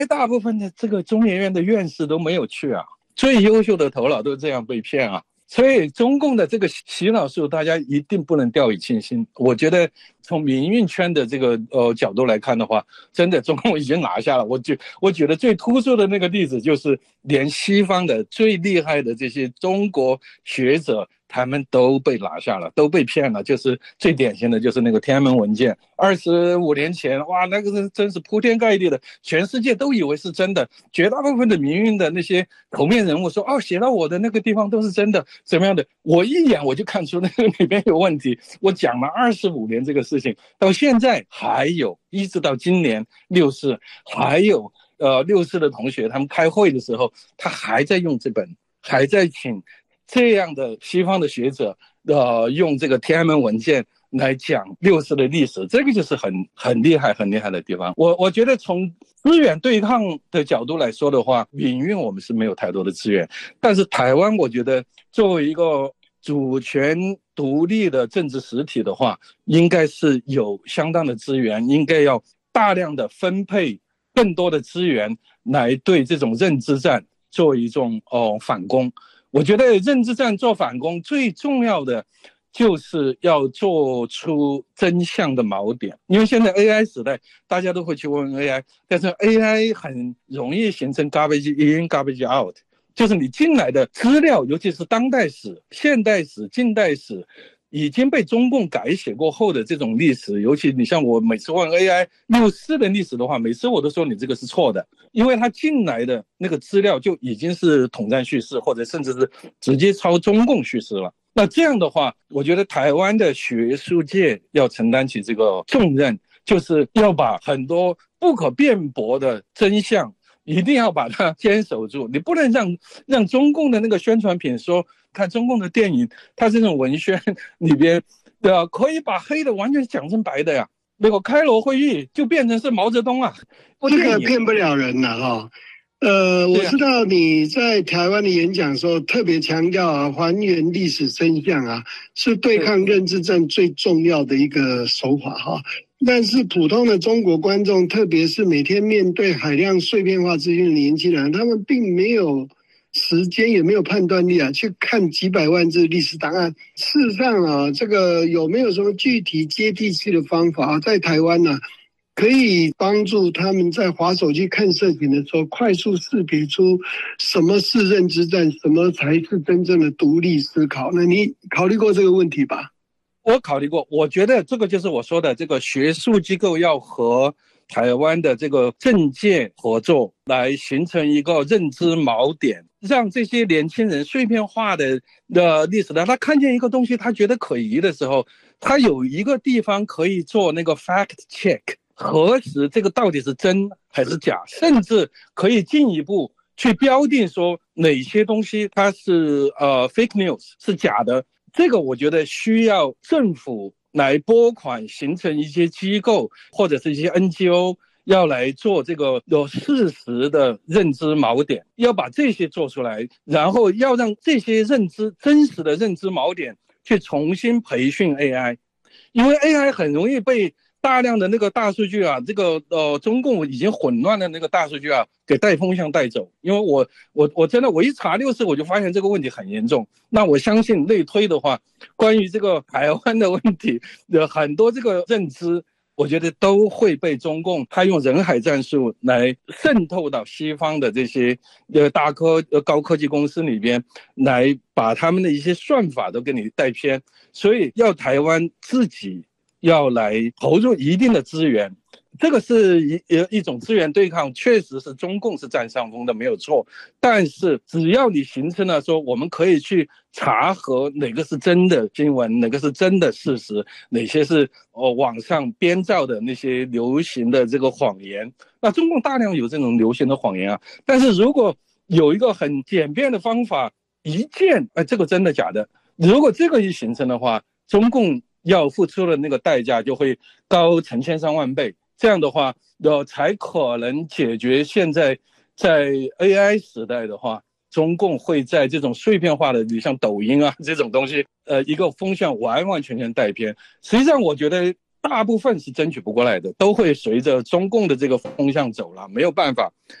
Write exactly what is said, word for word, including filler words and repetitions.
大部分的这个中研院的院士都没有去啊，最优秀的头脑都这样被骗啊。所以中共的这个洗脑术大家一定不能掉以轻心。我觉得从民运圈的这个呃角度来看的话，真的中共已经拿下了。我觉我觉得最突出的那个例子就是连西方的最厉害的这些中国学者他们都被拿下了，都被骗了。就是最典型的就是那个天安门文件，二十五年前，哇，那个是真是铺天盖地的，全世界都以为是真的。绝大部分的民运的那些头面人物说，哦，写到我的那个地方都是真的，怎么样的？我一眼我就看出那个里边有问题。我讲了二十五年这个事情，到现在还有，一直到今年六四，还有呃六四的同学他们开会的时候，他还在用这本，还在请这样的西方的学者呃用这个天安门文件来讲六四的历史，这个就是很很厉害很厉害的地方。我我觉得从资源对抗的角度来说的话，民运我们是没有太多的资源，但是台湾我觉得作为一个主权独立的政治实体的话，应该是有相当的资源，应该要大量的分配更多的资源来对这种认知战做一种哦反攻。我觉得认知战做反攻最重要的就是要做出真相的锚点。因为现在 A I 时代大家都会去问 A I， 但是 A I 很容易形成 garbage in garbage out， 就是你进来的资料，尤其是当代史、现代史、近代史已经被中共改写过后的这种历史，尤其你像我每次问 A I 六四的历史的话，每次我都说你这个是错的，因为他进来的那个资料就已经是统战叙事，或者甚至是直接抄中共叙事了。那这样的话，我觉得台湾的学术界要承担起这个重任，就是要把很多不可辩驳的真相一定要把它坚守住。你不能让让中共的那个宣传品说，看中共的电影，它这种文宣里边，对吧？可以把黑的完全讲成白的呀。那个开罗会议就变成是毛泽东啊， 这个骗不了人了哈。呃，我知道你在台湾的演讲的时候特别强调啊，还原历史真相啊，是对抗认知战最重要的一个手法哈。但是普通的中国观众，特别是每天面对海量碎片化资讯的年轻人，他们并没有时间也没有判断力啊，去看几百万字历史档案。事实上啊，这个有没有什么具体接地气的方法啊？在台湾呢、啊，可以帮助他们在滑手机看视频的时候，快速识别出什么是认知战，什么才是真正的独立思考。那你考虑过这个问题吧？ 我考虑过，我觉得这个就是我说的，这个学术机构要和台湾的这个政界合作，来形成一个认知锚点，让这些年轻人碎片化的的历史的，他看见一个东西，他觉得可疑的时候，他有一个地方可以做那个 fact check， 核实这个到底是真还是假，甚至可以进一步去标定说哪些东西它是呃 fake news 是假的。这个我觉得需要政府来拨款，形成一些机构或者是一些 N G O， 要来做这个有事实的认知锚点，要把这些做出来，然后要让这些认知真实的认知锚点去重新培训 A I， 因为 A I 很容易被大量的那个大数据啊，这个呃中共已经混乱的那个大数据啊，给带风向带走。因为我我我真的我一查六四，我就发现这个问题很严重。那我相信类推的话，关于这个台湾的问题，有很多这个认知，我觉得都会被中共他用人海战术来渗透到西方的这些呃大科呃高科技公司里边，来把他们的一些算法都给你带偏。所以要台湾自己要来投入一定的资源，这个是一一种资源对抗，确实是中共是占上风的，没有错。但是只要你形成了说，我们可以去查核哪个是真的新闻，哪个是真的事实，哪些是哦网上编造的那些流行的这个谎言。那中共大量有这种流行的谎言啊，但是如果有一个很简便的方法，一键哎这个真的假的，如果这个一形成的话，中共要付出的那个代价就会高成千上万倍。这样的话，呃，才可能解决现在在 A I 时代的话，中共会在这种碎片化的，像抖音啊这种东西，呃，一个风向完完全全带偏。实际上，我觉得大部分是争取不过来的，都会随着中共的这个风向走了，没有办法。